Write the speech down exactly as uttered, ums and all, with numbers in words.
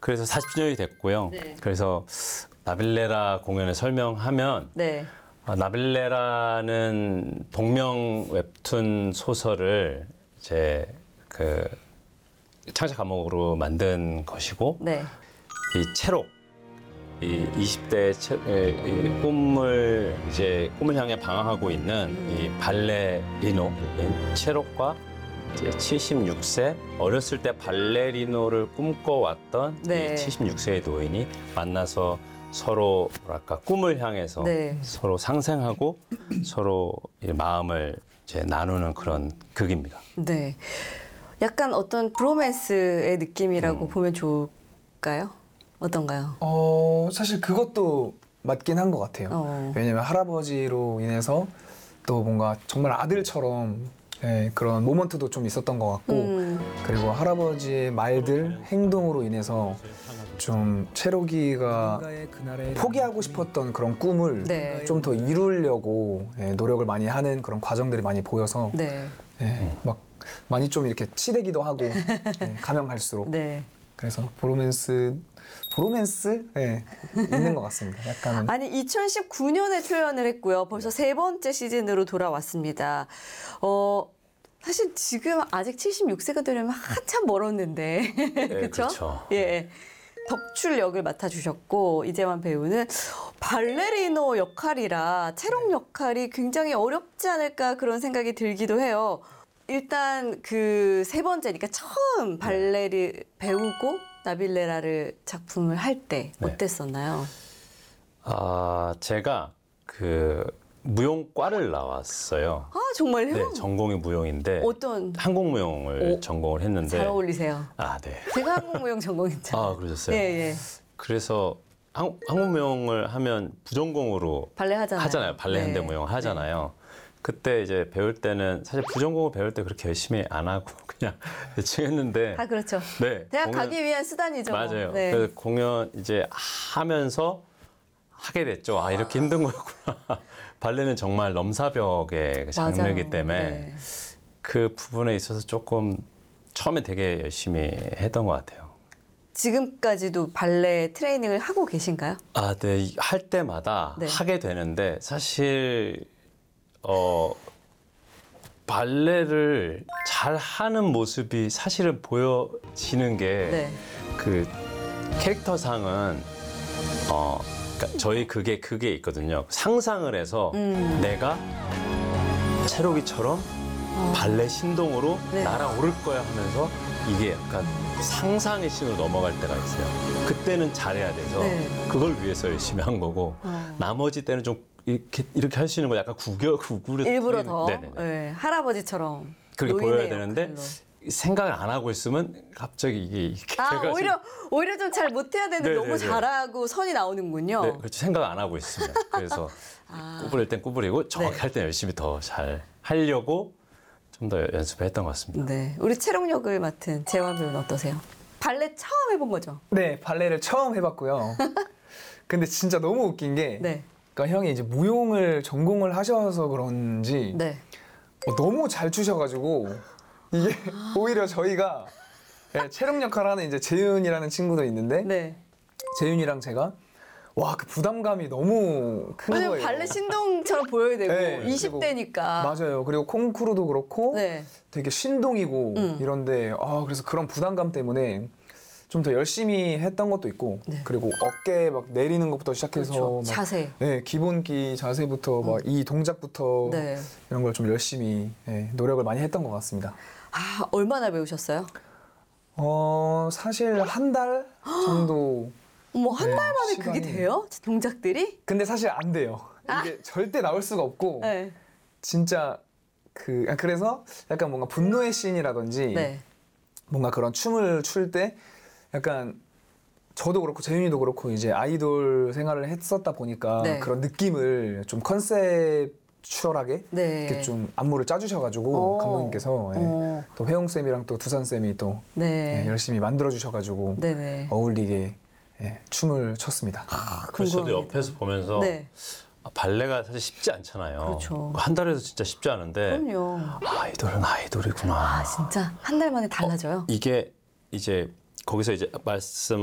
그래서 사십 주년이 됐고요. 네. 그래서 나빌레라 공연을 설명하면 네. 아, 나빌레라는 동명 웹툰 소설을 이제 그 창작 과목으로 만든 것이고 네. 이 체록 이 이십 대 채, 이 꿈을 이제 꿈을 향해 방황하고 있는 이 발레리노인 체록과 이제 칠십육 세 어렸을 때 발레리노를 꿈꿔왔던 네. 이 칠십육 세의 노인이 만나서 서로 뭐랄까 꿈을 향해서 네. 서로 상생하고 서로 이 마음을 이제 나누는 그런 극입니다. 네. 약간 어떤 브로맨스의 느낌이라고 음. 보면 좋을까요? 어떤가요? 어, 사실 그것도 맞긴 한 것 같아요. 어. 왜냐면 할아버지로 인해서 또 뭔가 정말 아들처럼 예, 그런 모먼트도 좀 있었던 것 같고 음. 그리고 할아버지의 말들, 행동으로 인해서 좀 체록이가 포기하고 싶었던 그런 꿈을 네. 좀 더 이루려고 예, 노력을 많이 하는 그런 과정들이 많이 보여서 네. 예, 막 많이 좀 이렇게 치대기도 하고 예, 가면 갈수록 네. 그래서 브로맨스 브로맨스 예, 있는 것 같습니다. 약간은 아니 이천십구 년에 출연을 했고요. 벌써 세 번째 시즌으로 돌아왔습니다. 어 사실 지금 아직 칠십육 세가 되려면 한참 멀었는데 그렇죠? 그쵸. 예. 덕출 역을 맡아주셨고 이재환 배우는 발레리노 역할이라 체록 역할이 굉장히 어렵지 않을까 그런 생각이 들기도 해요. 일단 그 세 번째니까 처음 발레리 배우고 나빌레라를 작품을 할 때 네. 어땠었나요? 아 제가 그 무용과를 나왔어요. 아 정말요? 네, 전공이 무용인데 어떤 한국무용을 오, 전공을 했는데 잘 어울리세요. 아 네. 제가 한국무용 전공했잖아요. 아 그러셨어요? 예, 예. 그래서 한, 한국무용을 하면 부전공으로 발레 하잖아요. 하잖아요. 발레 네. 현대무용 하잖아요. 그때 이제 배울 때는 사실 부전공을 배울 때 그렇게 열심히 안 하고 그냥 대충 했는데 아 그렇죠. 네, 대학 공연- 가기 위한 수단이죠. 맞아요. 네. 그래서 공연 이제 하면서 하게 됐죠. 아 이렇게 힘든 거였구나. 발레는 정말 넘사벽의 그 장르이기 맞아요. 때문에 네. 그 부분에 있어서 조금 처음에 되게 열심히 했던 것 같아요. 지금까지도 발레 트레이닝을 하고 계신가요? 아, 네. 할 때마다 네. 하게 되는데 사실 어 발레를 잘 하는 모습이 사실은 보여지는 게 그 네. 캐릭터상은 어 그러니까 저희 그게 그게 있거든요. 상상을 해서 음. 내가 체로기처럼 발레 신동으로 네. 날아오를 거야 하면서 이게 약간 상상의 신으로 넘어갈 때가 있어요. 그때는 잘해야 돼서 네. 그걸 위해서 열심히 한 거고 어. 나머지 때는 좀 이렇게 이렇게 할 수 있는 거 약간 구겨 구구를 일부러 더 네네네. 네, 할아버지처럼 그렇게 노인의 보여야 되는데 역할로. 생각을 안 하고 있으면 갑자기 이게 이렇게 아 돼가지고 오히려 오히려 좀 잘 못해야 되는데 네, 너무 네, 네. 잘하고 선이 나오는군요. 네, 그렇죠. 생각 안 하고 있으면 그래서 아. 구부릴 땐 구부리고 정확히 네. 할 땐 열심히 더 잘 하려고 좀 더 연습을 했던 것 같습니다. 네, 우리 체력 역을 맡은 재환 배우는 어떠세요? 발레 처음 해본 거죠? 네 발레를 처음 해봤고요. 근데 진짜 너무 웃긴 게 네, 그러니까 형이 이제 무용을 전공을 하셔서 그런지 네. 어, 너무 잘 추셔가지고 이게 오히려 저희가 예, 체력 역할을 하는 이제 재윤이라는 친구도 있는데 네. 재윤이랑 제가 와 그 부담감이 너무 큰 왜냐면 거예요. 발레 신동처럼 보여야 되고 네, 이십 대니까. 맞아요. 그리고 콩쿠르도 그렇고 네. 되게 신동이고 음. 이런데 아 그래서 그런 부담감 때문에 좀 더 열심히 했던 것도 있고 네. 그리고 어깨 막 내리는 것부터 시작해서 그렇죠. 막 자세. 네, 기본기 자세부터 막 이 동작부터 네. 이런 걸 좀 열심히 예, 노력을 많이 했던 것 같습니다. 아 얼마나 배우셨어요? 어 사실 한 달 정도. 어머 한 네, 달 만에 그게 시간이- 돼요? 동작들이? 근데 사실 안 돼요. 이게 절대 나올 수가 없고 네. 진짜 그 아, 그래서 약간 뭔가 분노의 씬이라든지 네. 뭔가 그런 춤을 출 때 약간 저도 그렇고 재윤이도 그렇고 이제 아이돌 생활을 했었다 보니까 네. 그런 느낌을 좀 컨셉추얼하게 네. 이렇게 좀 안무를 짜주셔가지고 어. 감독님께서 예. 어. 또 혜영 쌤이랑 또 두산 쌤이 또 네. 예, 열심히 만들어 주셔가지고 네네. 어울리게 예, 춤을 췄습니다. 그래서 저도 궁금합니다. 옆에서 보면서 네. 아, 발레가 사실 쉽지 않잖아요. 그렇죠. 한 달에도 진짜 쉽지 않은데 그럼요. 아이돌은 아이돌이구나. 아 진짜 한 달 만에 달라져요. 이게 이제 거기서 이제 말씀